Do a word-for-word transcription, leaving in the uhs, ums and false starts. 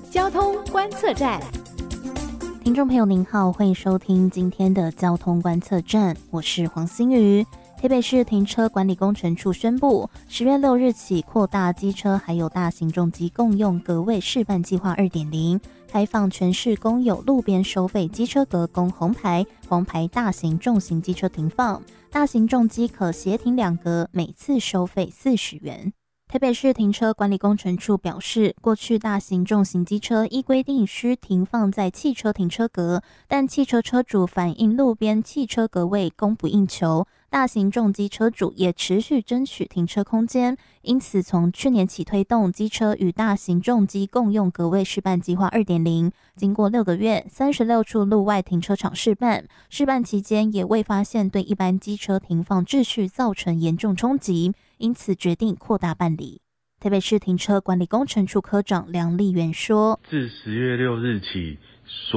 交通观测站。 听众朋友您好，欢迎收听今天的交通观测站，我是黄欣瑜。台北市停车管理工程处宣布，十月六日起扩大机车还有大型重机共用格位示范计划 二点零， 开放全市公有路边收费机车格供红牌、黄牌大型重型机车停放，大型重机可协停两格，每次收费四十元。台北市停车管理工程处表示，过去大型重型机车依规定需停放在汽车停车格，但汽车车主反映路边汽车格位供不应求，大型重机车主也持续争取停车空间，因此从去年起推动机车与大型重机共用格位示范计划 二点零， 经过六个月，三十六处路外停车场示范，示范期间也未发现对一般机车停放秩序造成严重冲击，因此决定扩大办理。台北市停车管理工程处科长梁立元说， 自十月六日起，